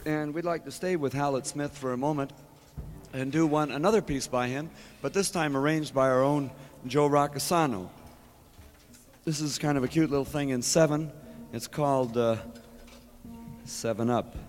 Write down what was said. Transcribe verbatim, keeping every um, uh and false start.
And we'd like to stay with Hallett Smith for a moment and do one another piece by him, but this time arranged by our own Joe Roccasano. This is kind of a cute little thing in seven. It's called uh, Seven Up.